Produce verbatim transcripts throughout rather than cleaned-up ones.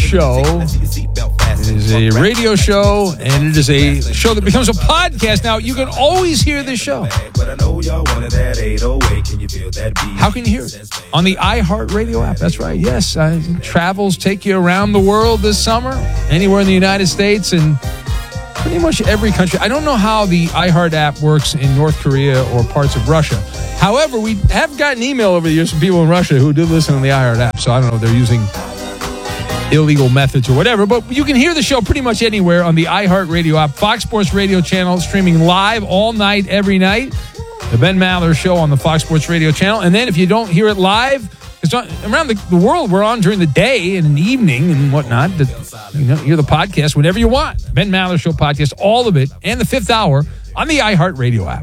show. It is a radio show, and it is a show that becomes a podcast. Now, you can always hear this show. How can you hear it? On the iHeartRadio app. That's right. Yes. Uh, travels take you around the world this summer, anywhere in the United States, and pretty much every country. I don't know how the iHeart app works in North Korea or parts of Russia. However, we have gotten email over the years from people in Russia who did listen on the iHeart app, so I don't know if they're using illegal methods or whatever, but you can hear the show pretty much anywhere on the iHeartRadio app. Fox Sports Radio channel, streaming live all night, every night. The Ben Maller Show on the Fox Sports Radio channel. And then if you don't hear it live, it's on, around the, the world, we're on during the day and in the evening and whatnot. The, you know, hear the podcast whenever you want. Ben Maller Show podcast, all of it, and the fifth hour on the iHeartRadio app.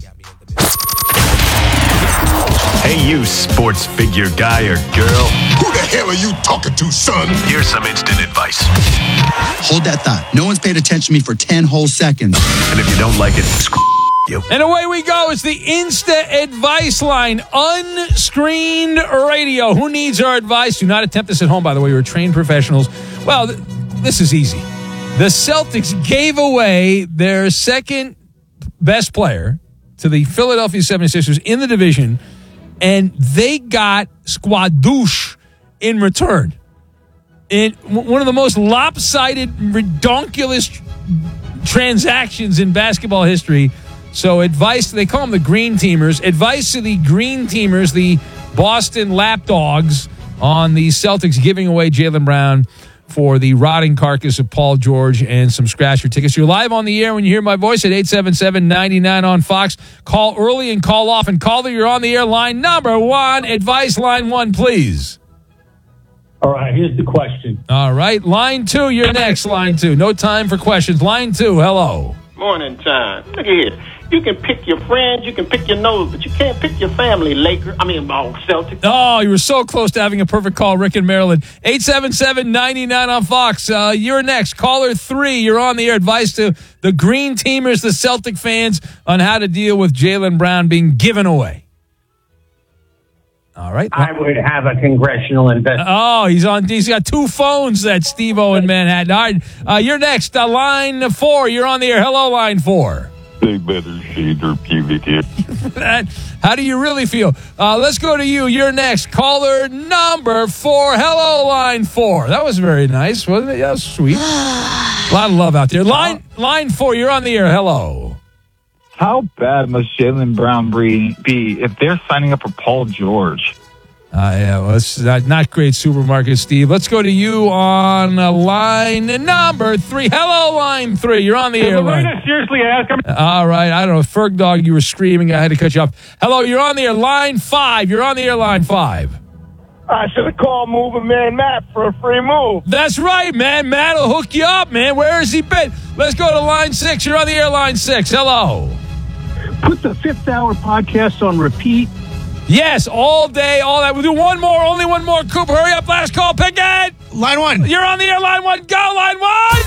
Hey, you sports figure guy or girl. Who the hell are you talking to, son? Here's some instant advice. Hold that thought. No one's paid attention to me for ten whole seconds. And if you don't like it, screw you. And away we go. It's the Insta Advice Line, unscreened radio. Who needs our advice? Do not attempt this at home, by the way. You're trained professionals. Well, th- this is easy. The Celtics gave away their second best player to the Philadelphia seventy-sixers in the division, and they got Squadouche in return. In one of the most lopsided, redonkulous transactions in basketball history. So advice, they call them the Green Teamers. Advice to the Green Teamers, the Boston Lapdogs, on the Celtics giving away Jaylen Brown for the rotting carcass of Paul George and some scratcher tickets. You're live on the air when you hear my voice at eight seven seven, nine nine on Fox. Call early and call often. Caller, you're on the air. Line number one. Advice line one, please. All right, here's the question. All right, line two, you're next. Line two. No time for questions. Line two, hello. Morning time. Look at here. You can pick your friends, you can pick your nose, but you can't pick your family, Lakers. I mean, oh, Celtics. Oh, you were so close to having a perfect call, Rick in Maryland. eight seven seven, nine nine on Fox. Uh, you're next. Caller three, you're on the air. Advice to the Green Teamers, the Celtic fans, on how to deal with Jaylen Brown being given away. All right. I would have a congressional investigation. Oh, he's on. He's got two phones, that Steve-O in Manhattan. All right. Uh, you're next. Uh, line four, you're on the air. Hello, line four. They better shave their pubic hair. How do you really feel? Uh, let's go to you. You're next. Caller number four. Hello, line four. That was very nice, wasn't it? Yeah, that was sweet. A lot of love out there. Line line four, you're on the air. Hello. How bad must Jaylen Brown be if they're signing up for Paul George? Uh, yeah, well, it's not, not great, Supermarket Steve. Let's go to you on uh, line number three. Hello, line three. You're on the air. Line. Seriously ask him. All right. I don't know. Ferg Dog, you were screaming. I had to cut you off. Hello, you're on the air. Line five. You're on the air. Line five. I should have called Moving Man Matt for a free move. That's right, man. Matt will hook you up, man. Where has he been? Let's go to line six. You're on the air. Line six. Hello. Put the fifth hour podcast on repeat. Yes, all day, all that. We'll do one more, only one more. Cooper, hurry up. Last call. Pick it. Line one. You're on the air. Line one. Go, line one.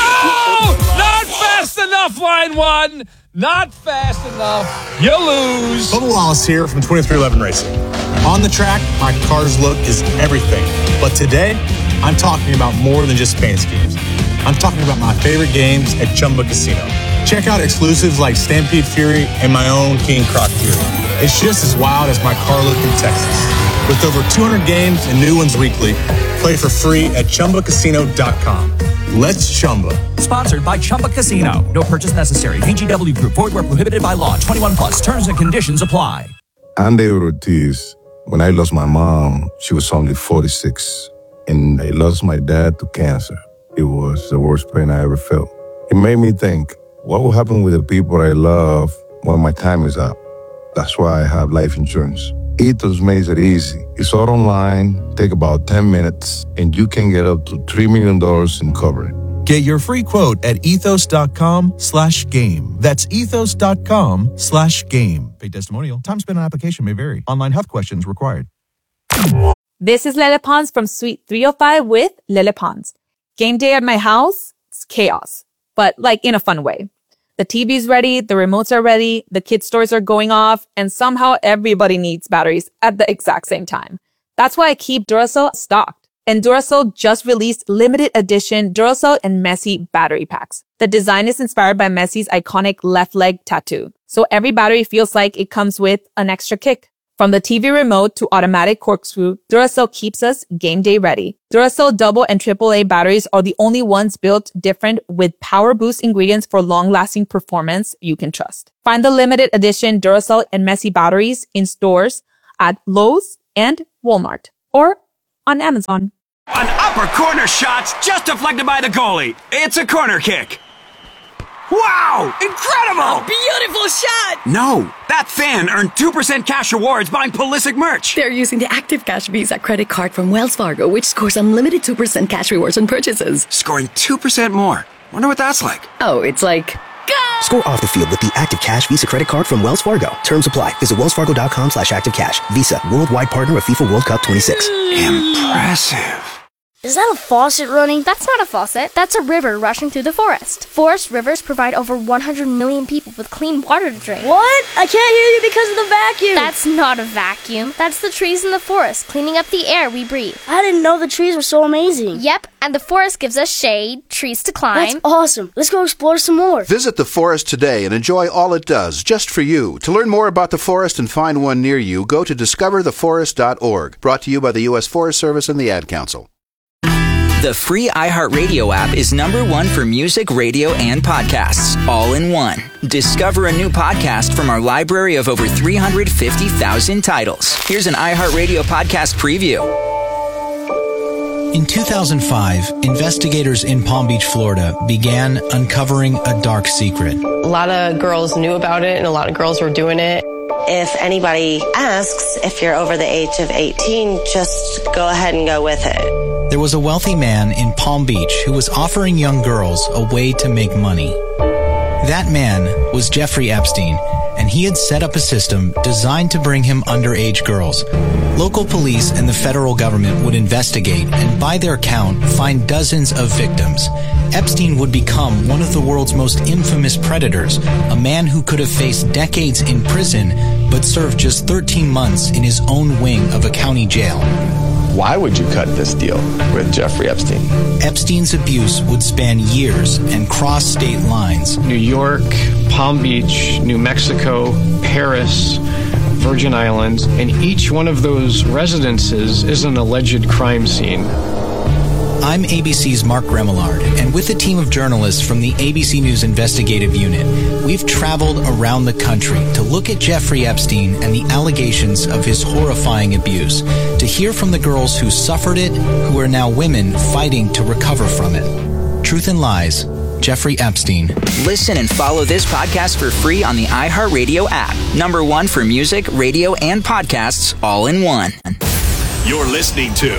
Oh, not fast enough, line one. Not fast enough. You lose. Bubba Wallace here from twenty-three eleven Racing. On the track, my car's look is everything. But today, I'm talking about more than just paint schemes. I'm talking about my favorite games at Chumba Casino. Check out exclusives like Stampede Fury and my own King Croc Fury. It's just as wild as my car look in Texas. With over two hundred games and new ones weekly, play for free at Chumba Casino dot com. Let's Chumba. Sponsored by Chumba Casino. No purchase necessary. V G W Group. Void where prohibited by law. twenty-one plus. Terms and conditions apply. I'm David Ortiz. When I lost my mom, she was only forty-six. And I lost my dad to cancer. It was the worst pain I ever felt. It made me think, what will happen with the people I love when my time is up? That's why I have life insurance. Ethos makes it easy. It's all online, take about ten minutes, and you can get up to three million dollars in coverage. Get your free quote at ethos.com slash game. That's ethos.com slash game. Paid testimonial. Time spent on application may vary. Online health questions required. This is Lele Pons from Suite three oh five with Lele Pons. Game day at my house, it's chaos, but like in a fun way. The T V's ready, the remotes are ready, the kids' toys are going off, and somehow everybody needs batteries at the exact same time. That's why I keep Duracell stocked. And Duracell just released limited edition Duracell and Messi battery packs. The design is inspired by Messi's iconic left leg tattoo. So every battery feels like it comes with an extra kick. From the T V remote to automatic corkscrew, Duracell keeps us game day ready. Duracell double and triple A batteries are the only ones built different with power boost ingredients for long-lasting performance you can trust. Find the limited edition Duracell and Messi batteries in stores at Lowe's and Walmart or on Amazon. An upper corner shot's just deflected by the goalie. It's a corner kick. Wow! Incredible! A beautiful shot! No, that fan earned two percent cash rewards buying Pulisic merch. They're using the Active Cash Visa credit card from Wells Fargo, which scores unlimited two percent cash rewards on purchases. Scoring two percent more. Wonder what that's like. Oh, it's like... Go! Score off the field with the Active Cash Visa credit card from Wells Fargo. Terms apply. Visit wellsfargo.com slash active cash. Visa, worldwide partner of FIFA World Cup twenty-six. Impressive. Is that a faucet running? That's not a faucet. That's a river rushing through the forest. Forest rivers provide over one hundred million people with clean water to drink. What? I can't hear you because of the vacuum. That's not a vacuum. That's the trees in the forest, cleaning up the air we breathe. I didn't know the trees were so amazing. Yep, and the forest gives us shade, trees to climb. That's awesome. Let's go explore some more. Visit the forest today and enjoy all it does, just for you. To learn more about the forest and find one near you, go to discover the forest dot org. Brought to you by the U S Forest Service and the Ad Council. The free iHeartRadio app is number one for music, radio, and podcasts, all in one. Discover a new podcast from our library of over three hundred fifty thousand titles. Here's an iHeartRadio podcast preview. In two thousand five, investigators in Palm Beach, Florida, began uncovering a dark secret. A lot of girls knew about it, and a lot of girls were doing it. If anybody asks if you're over the age of eighteen, just go ahead and go with it. There was a wealthy man in Palm Beach who was offering young girls a way to make money. That man was Jeffrey Epstein, and he had set up a system designed to bring him underage girls. Local police and the federal government would investigate and, by their count, find dozens of victims. Epstein would become one of the world's most infamous predators, a man who could have faced decades in prison but served just thirteen months in his own wing of a county jail. Why would you cut this deal with Jeffrey Epstein? Epstein's abuse would span years and cross state lines. New York, Palm Beach, New Mexico, Paris, Virgin Islands, and each one of those residences is an alleged crime scene. I'm A B C's Mark Remillard, and with a team of journalists from the A B C News Investigative Unit, we've traveled around the country to look at Jeffrey Epstein and the allegations of his horrifying abuse, to hear from the girls who suffered it, who are now women fighting to recover from it. Truth and Lies, Jeffrey Epstein. Listen and follow this podcast for free on the iHeartRadio app. Number one for music, radio, and podcasts, all in one. You're listening to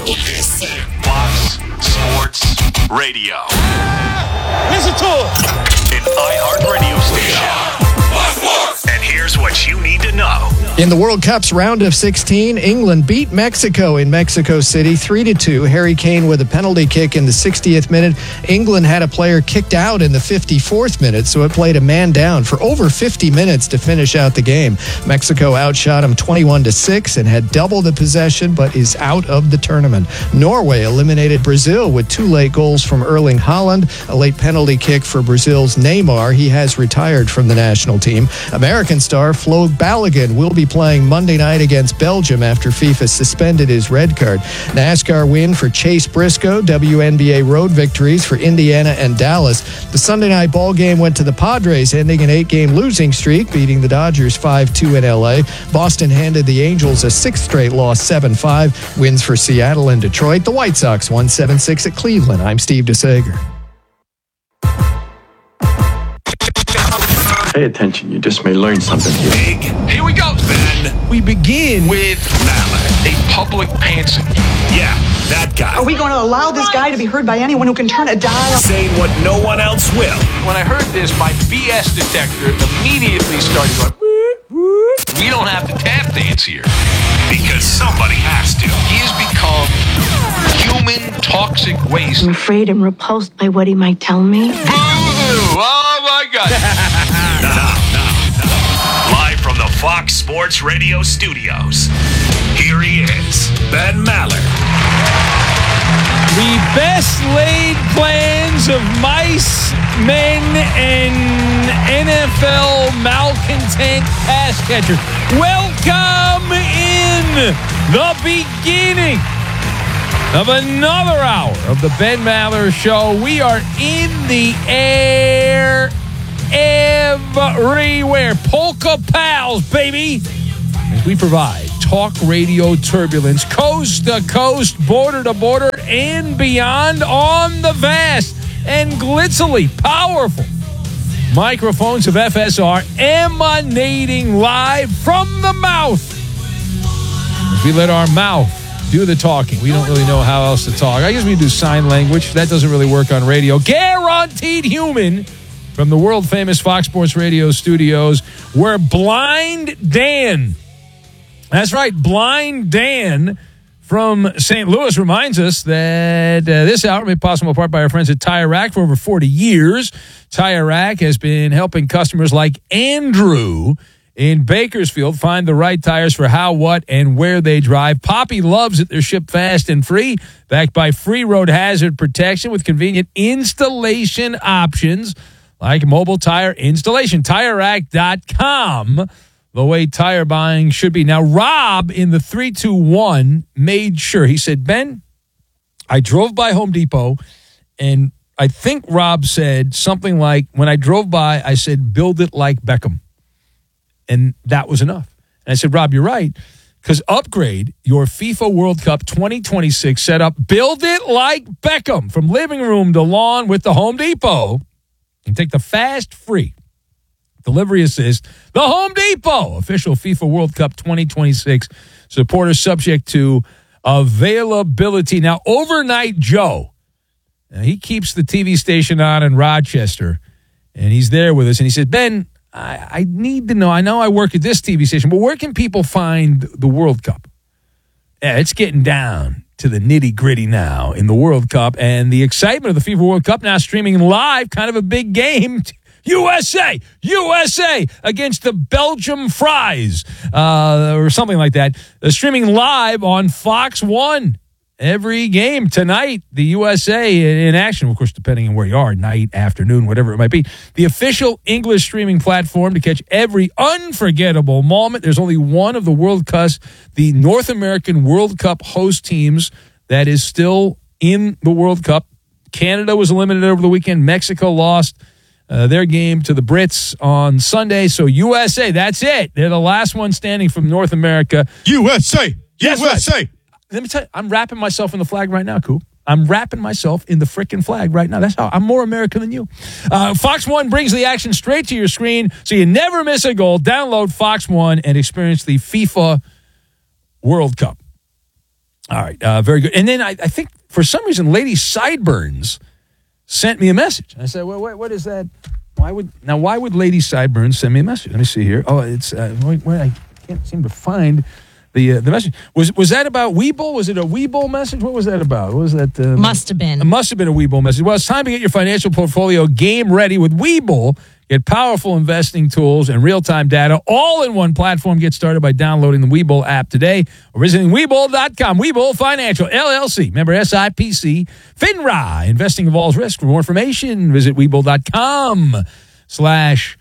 Fox Sports Radio. Listen to it. An iHeartRadio station. And here's what you need to know. In the World Cup's round of sixteen, England beat Mexico in Mexico City three to two. Harry Kane with a penalty kick in the sixtieth minute. England had a player kicked out in the fifty-fourth minute, so it played a man down for over fifty minutes to finish out the game. Mexico outshot them twenty-one to six and had double the possession, but is out of the tournament. Norway eliminated Brazil with two late goals from Erling Haaland, a late penalty kick for Brazil's Neymar. He has retired from the national team. American star Flo Balogun will be playing Monday night against Belgium after FIFA suspended his red card. NASCAR win for Chase Briscoe, W N B A road victories for Indiana and Dallas. The Sunday night ball game went to the Padres, ending an eight-game losing streak, beating the Dodgers five two in L A. Boston handed the Angels a sixth straight loss, seven five. Wins for Seattle and Detroit. The White Sox won seven six at Cleveland. I'm Steve DeSager. Pay attention, you just may learn something here. Big. Here we go, Ben. We begin with Mallett, a public pantser. Yeah, that guy. Are we going to allow this guy to be heard by anyone who can turn a dial? Saying what no one else will. When I heard this, my B S detector immediately started going, we don't have to tap dance here. Because somebody has to. He has become human toxic waste. I'm afraid I'm repulsed by what he might tell me. Boo! Oh my God. No, no, no, no. Live from the Fox Sports Radio studios, here he is, Ben Maller. The best laid plans of mice, men, and N F L malcontent pass catchers. Welcome in the beginning of another hour of the Ben Maller Show. We are in the air everywhere. Polka Pals, baby. As we provide talk radio turbulence coast to coast, border to border, and beyond on the vast and glitzily powerful microphones of F S R emanating live from the mouth. As we let our mouth do the talking. We don't really know how else to talk. I guess we do sign language. That doesn't really work on radio. Guaranteed human from the world-famous Fox Sports Radio studios, where Blind Dan, that's right, Blind Dan from Saint Louis reminds us that uh, this hour made possible in part by our friends at Tire Rack for over forty years. Tire Rack has been helping customers like Andrew in Bakersfield find the right tires for how, what, and where they drive. Poppy loves it. They're shipped fast and free, backed by free road hazard protection with convenient installation options like mobile tire installation. Tire Rack dot com, the way tire buying should be. Now, Rob in the three two one made sure. He said, Ben, I drove by Home Depot, and I think Rob said something like, when I drove by, I said, build it like Beckham. And that was enough. And I said, Rob, you're right, because upgrade your FIFA World Cup twenty twenty-six setup. Build it like Beckham, from living room to lawn with the Home Depot. And take the fast, free delivery assist. The Home Depot, official FIFA World Cup twenty twenty-six supporter, subject to availability. Now, Overnight Joe, now he keeps the T V station on in Rochester, and he's there with us. And he said, Ben, I, I need to know, I know I work at this T V station, but where can people find the World Cup? Yeah, it's getting down to the nitty-gritty now in the World Cup, and the excitement of the FIFA World Cup now streaming live, kind of a big game. U S A, U S A against the Belgium Fries, uh, or something like that. Uh, streaming live on Fox one. Every game tonight, the U S A in action, of course, depending on where you are, night, afternoon, whatever it might be. The official English streaming platform to catch every unforgettable moment. There's only one of the World Cup, the North American World Cup host teams that is still in the World Cup. Canada was eliminated over the weekend. Mexico lost uh, their game to the Brits on Sunday. So U S A, that's it. They're the last one standing from North America. U S A, yes, U S A. Right. Let me tell you, I'm wrapping myself in the flag right now, Coop. I'm wrapping myself in the frickin' flag right now. That's how I'm more American than you. Uh, Fox One brings the action straight to your screen, so you never miss a goal. Download Fox One and experience the FIFA World Cup. All right, uh, very good. And then I, I think for some reason, Lady Sideburns sent me a message. I said, "Well, what, what is that? Why would now? Why would Lady Sideburns send me a message? Let me see here. Oh, it's uh, wait, wait, I can't seem to find." The uh, the message was was that about Weeble? Was it a Weeble message? What was that about? What was that? Uh, must have been. It must have been a Weeble message. Well, it's time to get your financial portfolio game ready with Weeble. Get powerful investing tools and real time data all in one platform. Get started by downloading the Weeble app today or visiting Weeble dot com. Weeble Financial L L C, member S I P C, FINRA. Investing involves risk. For more information, visit Weeble dot com slash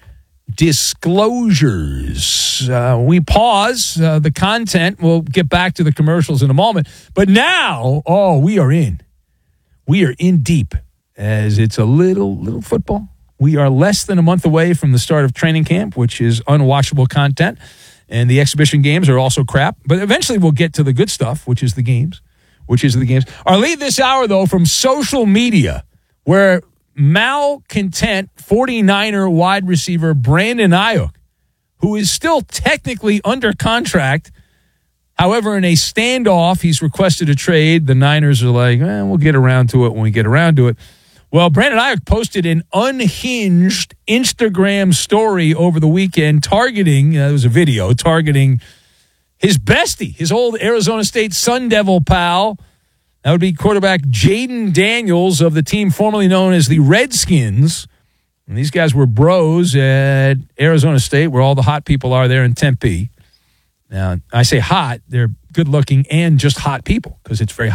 disclosures. Uh, we pause uh, the content. We'll get back to the commercials in a moment. But now, oh, we are in. We are in deep as it's a little, little football. We are less than a month away from the start of training camp, which is unwatchable content. And the exhibition games are also crap. But eventually we'll get to the good stuff, which is the games, which is the games. Our lead this hour, though, from social media, where malcontent forty-niner wide receiver Brandon Ayuk, who is still technically under contract. However, in a standoff, he's requested a trade. The Niners are like, eh, we'll get around to it when we get around to it. Well, Brandon Ayuk posted an unhinged Instagram story over the weekend targeting, uh, it was a video, targeting his bestie, his old Arizona State Sun Devil pal. That would be quarterback Jaden Daniels of the team formerly known as the Redskins. And these guys were bros at Arizona State, where all the hot people are there in Tempe. Now, I say hot, they're good-looking and just hot people because it's very hot there.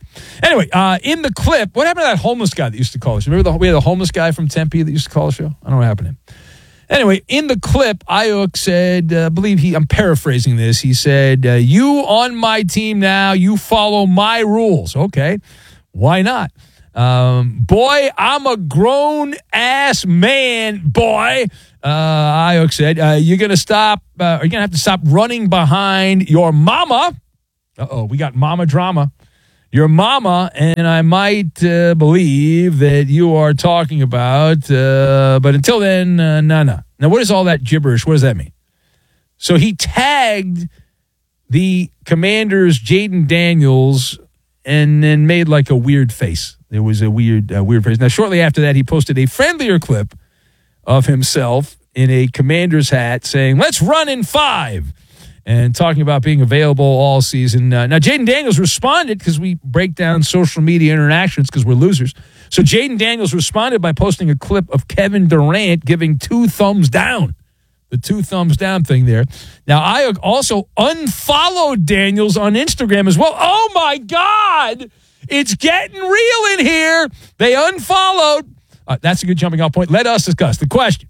Anyway, uh, in the clip, what happened to that homeless guy that used to call us? Remember the, we had a homeless guy from Tempe that used to call the show? I don't know what happened to him. Anyway, in the clip, Ayuk said, uh, I believe he, I'm paraphrasing this, he said, uh, you on my team now, you follow my rules. Okay, why not? Um, boy, I'm a grown-ass man, boy. Uh, Ayuk said, uh, you're going to stop, uh, you're going to have to stop running behind your mama. Uh-oh, we got mama drama. Your mama, and I might uh, believe that you are talking about, uh, but until then, uh, no, no. Now, what is all that gibberish? What does that mean? So he tagged the Commanders' Jaden Daniels and then made like a weird face. There was a weird, uh, weird face. Now, shortly after that, he posted a friendlier clip of himself in a Commanders hat saying, let's run in five. And talking about being available all season. Uh, now, Jaden Daniels responded because we break down social media interactions because we're losers. So Jaden Daniels responded by posting a clip of Kevin Durant giving two thumbs down. The two thumbs down thing there. Now, I also unfollowed Daniels on Instagram as well. Oh, my God. It's getting real in here. They unfollowed. Uh, that's a good jumping off point. Let us discuss the question.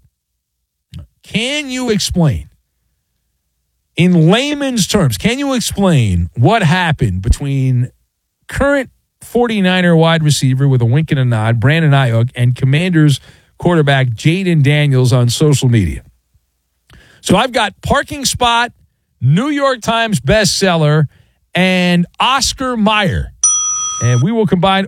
Can you explain? In layman's terms, can you explain what happened between current 49er wide receiver with a wink and a nod, Brandon Ayuk, and Commanders quarterback Jaden Daniels on social media? So I've got parking spot, New York Times bestseller, and Oscar Mayer. And we will combine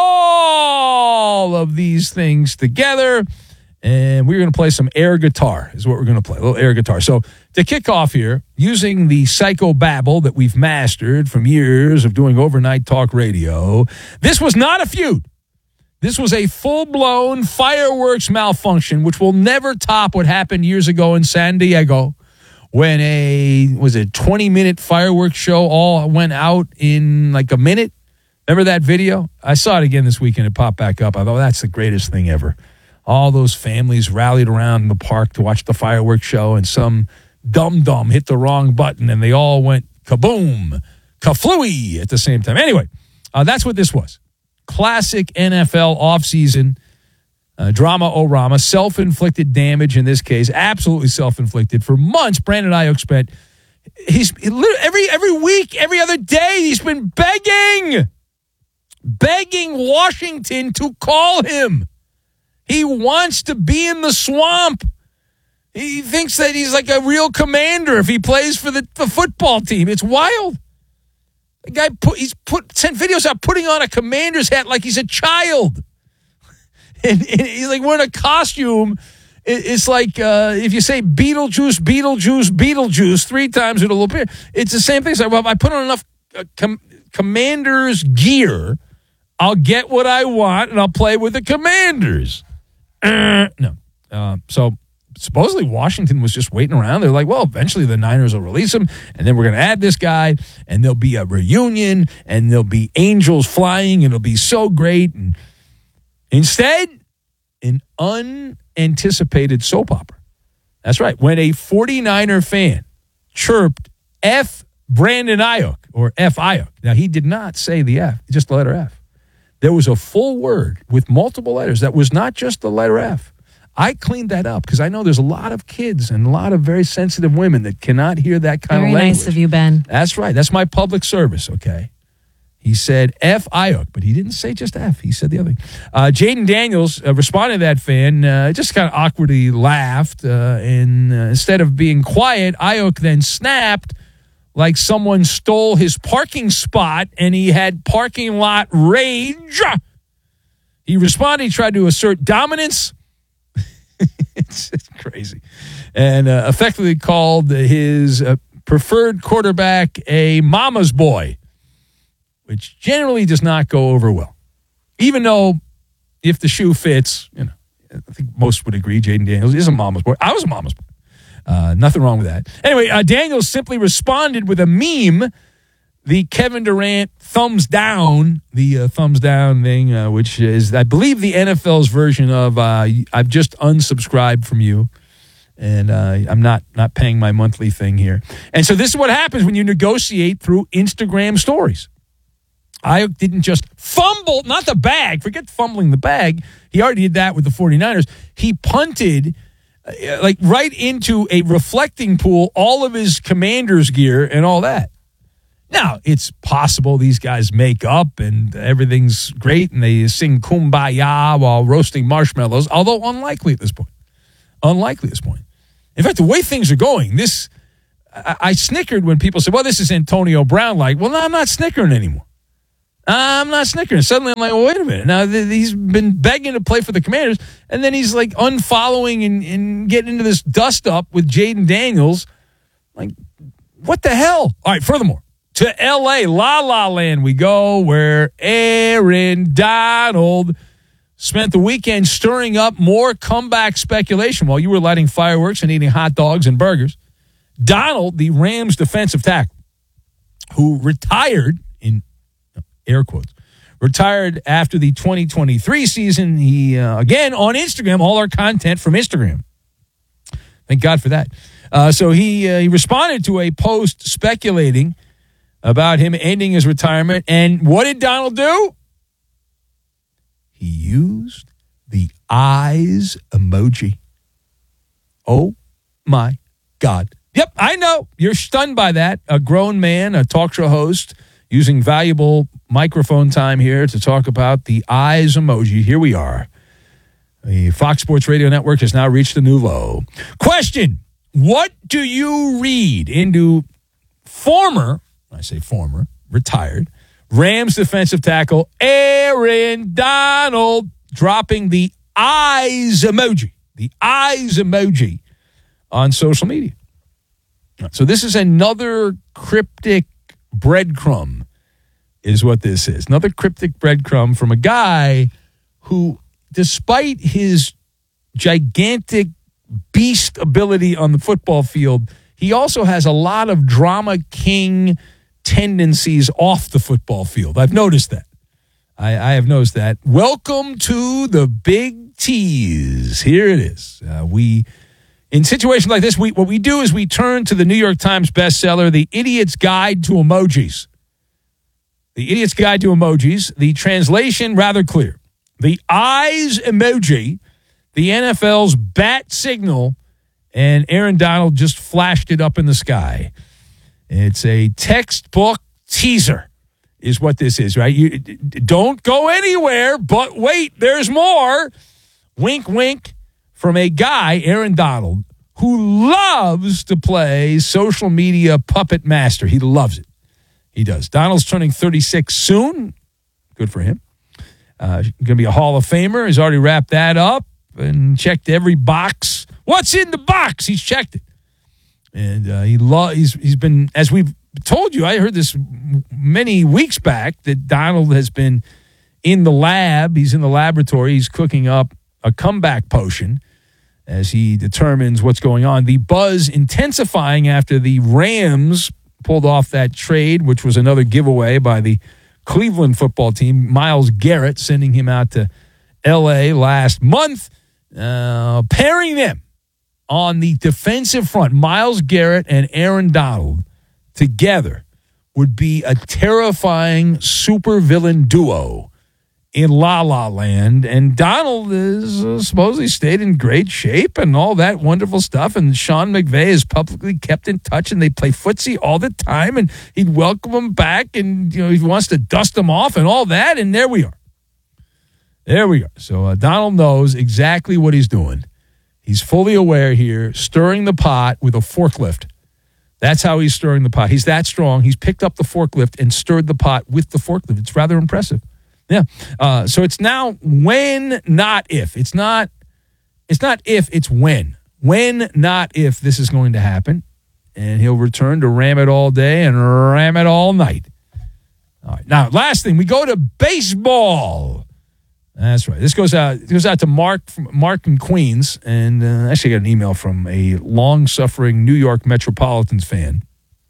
all of these things together, and we're going to play some air guitar is what we're going to play, a little air guitar. So to kick off here, using the psychobabble that we've mastered from years of doing overnight talk radio, this was not a feud. This was a full-blown fireworks malfunction, which will never top what happened years ago in San Diego when a, was it twenty-minute fireworks show all went out in like a minute? Remember that video? I saw it again this weekend. It popped back up. I thought, that's the greatest thing ever. All those families rallied around in the park to watch the fireworks show, and some dum-dum hit the wrong button, and they all went kaboom, kaflooey at the same time. Anyway, uh, that's what this was. Classic N F L offseason uh, drama-o-rama, self-inflicted damage in this case, absolutely self-inflicted. For months, Brandon Ayuk spent, he's every every week, every other day, he's been begging, begging Washington to call him. He wants to be in the swamp. He thinks that he's like a real commander if he plays for the, the football team. It's wild. The guy put he's put sent videos out putting on a commander's hat like he's a child, and, and he's like wearing a costume. It, it's like uh, if you say Beetlejuice, Beetlejuice, Beetlejuice three times, it'll appear. It's the same thing. It's like, well, if I put on enough uh, com- commander's gear, I'll get what I want, and I'll play with the Commanders. Uh, no. Uh, so supposedly Washington was just waiting around. They're like, well, eventually the Niners will release him, and then we're going to add this guy, and there'll be a reunion, and there'll be angels flying, and it'll be so great. And instead, an unanticipated soap opera. That's right. When a 49er fan chirped F Brandon Ayuk, or F Ayuk. Now, he did not say the F, just the letter F. There was a full word with multiple letters that was not just the letter F. I cleaned that up because I know there's a lot of kids and a lot of very sensitive women that cannot hear that kind very of language. Very nice of you, Ben. That's right. That's my public service, okay? He said F Ayuk, but he didn't say just F. He said the other thing. Uh, Jaden Daniels uh, responded to that fan, uh, just kind of awkwardly laughed, uh, and uh, instead of being quiet, Ayuk then snapped like someone stole his parking spot and he had parking lot rage. He responded, he tried to assert dominance. it's, it's crazy. And uh, effectively called his uh, preferred quarterback a mama's boy, which generally does not go over well. Even though if the shoe fits, you know, I think most would agree Jaden Daniels is a mama's boy. I was a mama's boy. Uh, nothing wrong with that. Anyway, uh, Daniels simply responded with a meme, the Kevin Durant thumbs down, the uh, thumbs down thing, uh, which is, I believe, the N F L's version of uh, I've just unsubscribed from you, and uh, I'm not not paying my monthly thing here. And so this is what happens when you negotiate through Instagram stories. Ayuk didn't just fumble, not the bag, forget fumbling the bag. He already did that with the 49ers. He punted uh, like right into a reflecting pool, all of his Commander's gear and all that. Now, it's possible these guys make up and everything's great and they sing Kumbaya while roasting marshmallows, although unlikely at this point. Unlikely at this point. In fact, the way things are going, this I, I snickered when people said, well, this is Antonio Brown. Like, well, no, I'm not snickering anymore. I'm not snickering. Suddenly I'm like, well, wait a minute. Now, th- he's been begging to play for the Commanders, and then he's like unfollowing and, and getting into this dust-up with Jaden Daniels. Like, what the hell? All right, furthermore, to L A, La La Land we go, where Aaron Donald spent the weekend stirring up more comeback speculation while you were lighting fireworks and eating hot dogs and burgers. Donald, the Rams defensive tackle, who retired in air quotes, retired after the twenty twenty-three season. He, uh, again, on Instagram, all our content from Instagram. Thank God for that. Uh, so he, uh, he responded to a post speculating about him ending his retirement. And what did Donald do? He used the eyes emoji. Oh, my God. Yep, I know. You're stunned by that. A grown man, a talk show host, using valuable microphone time here to talk about the eyes emoji. Here we are. The Fox Sports Radio Network has now reached a new low. Question: what do you read into former, I say former, retired, Rams defensive tackle Aaron Donald dropping the eyes emoji, the eyes emoji on social media? So this is another cryptic breadcrumb is what this is. Another cryptic breadcrumb from a guy who, despite his gigantic beast ability on the football field, he also has a lot of drama king tendencies off the football field. I've noticed that. I, I have noticed that. Welcome to the Big Tease. Here it is. Uh, we... In situations like this, we what we do is we turn to the New York Times bestseller, The Idiot's Guide to Emojis. The Idiot's Guide to Emojis. The translation, rather clear. The eyes emoji, the N F L's bat signal, and Aaron Donald just flashed it up in the sky. It's a textbook teaser is what this is, right? You don't go anywhere, but wait, there's more. Wink, wink. From a guy, Aaron Donald, who loves to play social media puppet master. He loves it. He does. Donald's turning thirty-six soon. Good for him. Uh, going to be a Hall of Famer. He's already wrapped that up and checked every box. What's in the box? He's checked it. And uh, he lo- he's he's been, as we've told you, I heard this many weeks back, that Donald has been in the lab. He's in the laboratory. He's cooking up a comeback potion as he determines what's going on. The buzz intensifying after the Rams pulled off that trade, which was another giveaway by the Cleveland football team. Myles Garrett sending him out to L A last month, uh, pairing them on the defensive front. Myles Garrett and Aaron Donald together would be a terrifying supervillain duo in La La Land. And Donald is uh, supposedly stayed in great shape and all that wonderful stuff. And Sean McVay is publicly kept in touch, and they play footsie all the time. And he'd welcome him back, and you know he wants to dust him off and all that. And there we are. There we are. So uh, Donald knows exactly what he's doing. He's fully aware here, stirring the pot with a forklift. That's how he's stirring the pot. He's that strong. He's picked up the forklift and stirred the pot with the forklift. It's rather impressive. Yeah. Uh, so it's now when, not if. It's not It's not if, it's when. When, not if this is going to happen. And he'll return to ram it all day and ram it all night. All right. Now, last thing, we go to baseball. That's right. This goes out. It goes out to Mark, Mark in Queens, and uh, actually, I got an email from a long-suffering New York Metropolitans fan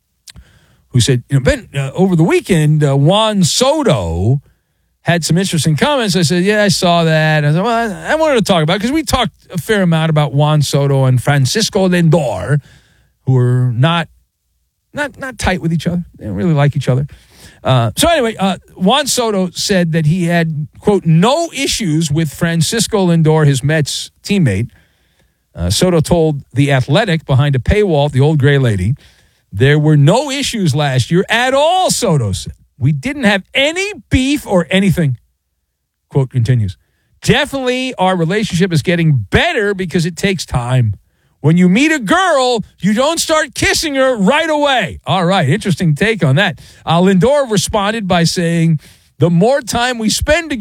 who said, "You know, Ben, uh, over the weekend, uh, Juan Soto had some interesting comments." I said, "Yeah, I saw that." I said, "Well, I, I wanted to talk about it because we talked a fair amount about Juan Soto and Francisco Lindor, who are not not not tight with each other. They don't really like each other." Uh, so anyway, uh, Juan Soto said that he had, quote, no issues with Francisco Lindor, his Mets teammate. Uh, Soto told The Athletic behind a paywall, the old gray lady, there were no issues last year at all, Soto said. We didn't have any beef or anything. Quote continues. Definitely our relationship is getting better because it takes time. When you meet a girl, you don't start kissing her right away. All right, interesting take on that. Uh, Lindor responded by saying, the more time we spend together,